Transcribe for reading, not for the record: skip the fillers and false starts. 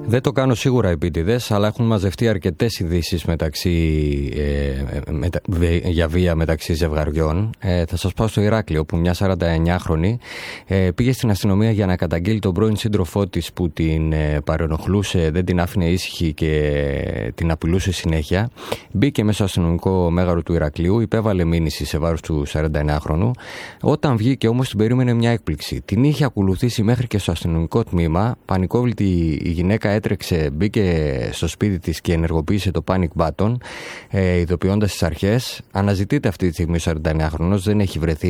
Δεν το κάνω σίγουρα επίτηδες, αλλά έχουν μαζευτεί αρκετές ειδήσεις για βία μεταξύ ζευγαριών. Θα σας πάω στο Ηράκλειο, όπου μια 49χρονη πήγε στην αστυνομία για να καταγγείλει τον πρώην σύντροφό της που την παρενοχλούσε, δεν την άφηνε ήσυχη και την απειλούσε συνέχεια. Μπήκε μέσα στο αστυνομικό μέγαρο του Ηρακλείου, υπέβαλε μήνυση σε βάρος του 49χρονου. Όταν βγήκε όμως, την περίμενε μια έκπληξη. Την είχε ακολουθήσει μέχρι και στο αστυνομικό τμήμα. Πανικόβλητη η γυναίκα έτρεξε, μπήκε στο σπίτι της και ενεργοποίησε το panic button, ειδοποιώντας τις αρχές. Αναζητείται αυτή τη στιγμή ο 49χρονος, δεν έχει βρεθεί.